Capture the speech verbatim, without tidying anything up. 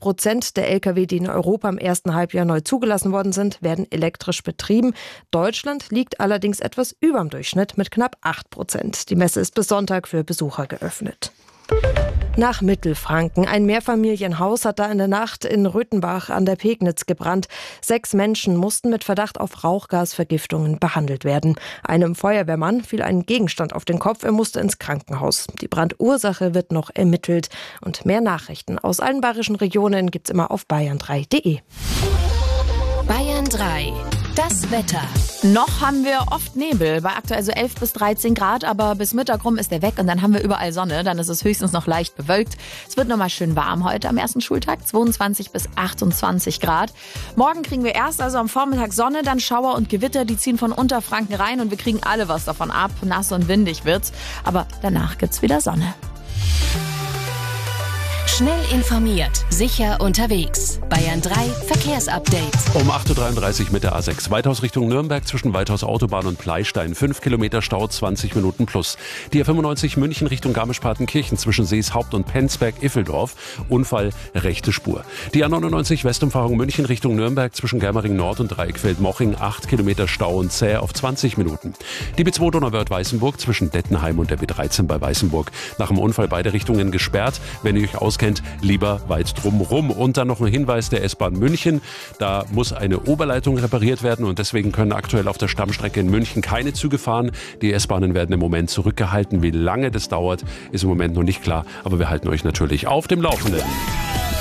Prozent der L K W, die in Europa im ersten Halbjahr neu zugelassen worden sind, werden elektrisch betrieben. Deutschland liegt allerdings etwas über dem Durchschnitt mit knapp acht Prozent. Die Messe ist bis Sonntag für Besucher geöffnet. Nach Mittelfranken. Ein Mehrfamilienhaus hat da in der Nacht in Röthenbach an der Pegnitz gebrannt. Sechs Menschen mussten mit Verdacht auf Rauchgasvergiftungen behandelt werden. Einem Feuerwehrmann fiel ein Gegenstand auf den Kopf. Er musste ins Krankenhaus. Die Brandursache wird noch ermittelt. Und mehr Nachrichten aus allen bayerischen Regionen gibt's immer auf bayern drei punkt de. Bayern drei. Das Wetter. Noch haben wir oft Nebel, bei aktuell so elf bis dreizehn Grad, aber bis Mittag rum ist der weg und dann haben wir überall Sonne, dann ist es höchstens noch leicht bewölkt. Es wird nochmal schön warm heute am ersten Schultag, zweiundzwanzig bis achtundzwanzig Grad. Morgen kriegen wir erst also am Vormittag Sonne, dann Schauer und Gewitter, die ziehen von Unterfranken rein und wir kriegen alle was davon ab, nass und windig wird's, aber danach gibt's wieder Sonne. Schnell informiert, sicher unterwegs. Bayern drei Verkehrsupdate. Um acht Uhr dreiunddreißig mit der A sechs. Weithaus Richtung Nürnberg zwischen Weithaus Autobahn und Pleistein. fünf Kilometer Stau, zwanzig Minuten plus. Die A fünfundneunzig München Richtung Garmisch-Partenkirchen zwischen Seeshaupt und Penzberg-Iffeldorf. Unfall, rechte Spur. Die A neunundneunzig Westumfahrung München Richtung Nürnberg zwischen Germering Nord und Dreieckfeld-Moching. acht Kilometer Stau und zäh auf zwanzig Minuten. Die B zwei Donauwörth-Weißenburg zwischen Dettenheim und der B dreizehn bei Weißenburg. Nach dem Unfall beide Richtungen gesperrt. Wenn ihr euch auskennt, lieber weit drumrum. Und dann noch ein Hinweis der S-Bahn München. Da muss eine Oberleitung repariert werden und deswegen können aktuell auf der Stammstrecke in München keine Züge fahren. Die S-Bahnen werden im Moment zurückgehalten. Wie lange das dauert, ist im Moment noch nicht klar. Aber wir halten euch natürlich auf dem Laufenden.